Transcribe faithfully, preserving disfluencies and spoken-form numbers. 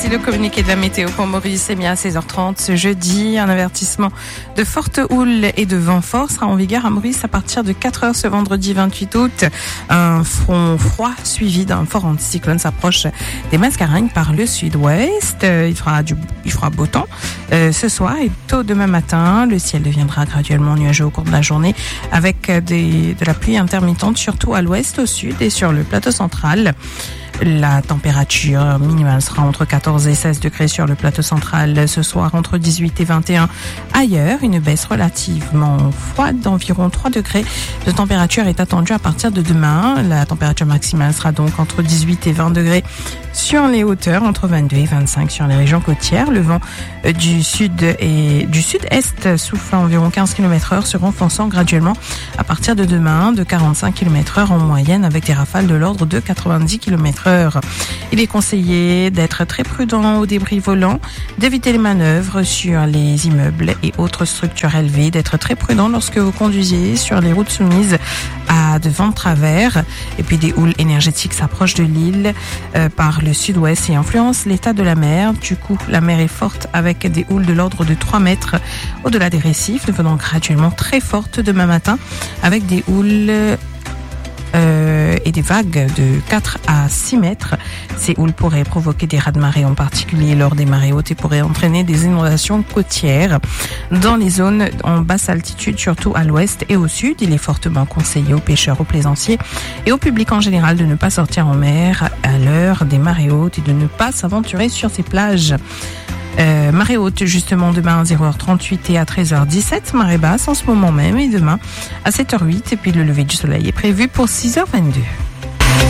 Voici le communiqué de la météo pour Maurice. C'est bien à seize heures trente ce jeudi. Un avertissement de forte houle et de vent fort sera en vigueur à Maurice à partir de quatre heures ce vendredi vingt-huit août. Un front froid suivi d'un fort anticyclone s'approche des Mascareignes par le sud-ouest. Il fera du, il fera beau temps euh, ce soir et tôt demain matin. Le ciel deviendra graduellement nuageux au cours de la journée avec des, de la pluie intermittente surtout à l'ouest, au sud et sur le plateau central. La température minimale sera entre quatorze et seize degrés sur le plateau central ce soir, entre dix-huit et vingt et un ailleurs. Une baisse relativement froide d'environ trois degrés de température est attendue à partir de demain. La température maximale sera donc entre dix-huit et vingt degrés sur les hauteurs, entre vingt-deux et vingt-cinq sur les régions côtières. Le vent du sud et du sud-est souffle à environ quinze kilomètres heure, se renforçant graduellement à partir de demain de quarante-cinq kilomètres heure en moyenne, avec des rafales de l'ordre de quatre-vingt-dix kilomètres heure. Il est conseillé d'être très prudent aux débris volants, d'éviter les manœuvres sur les immeubles et autres structures élevées, d'être très prudent lorsque vous conduisez sur les routes soumises à de vents de travers. Et puis des houles énergétiques s'approchent de l'île euh, par le sud-ouest et influencent l'état de la mer. Du coup, la mer est forte avec des houles de l'ordre de trois mètres au-delà des récifs, devenant graduellement très forte demain matin avec des houles Euh, et des vagues de quatre à six mètres. Ces houles pourraient provoquer des raz-de-marée, en particulier lors des marées hautes, et pourraient entraîner des inondations côtières dans les zones en basse altitude, surtout à l'ouest et au sud. Il est fortement conseillé aux pêcheurs, aux plaisanciers et au public en général de ne pas sortir en mer à l'heure des marées hautes et de ne pas s'aventurer sur ces plages. Euh, marée haute justement demain à zéro heure trente-huit et à treize heures dix-sept, marée basse en ce moment même et demain à sept heures huit, et puis le lever du soleil est prévu pour six heures vingt-deux.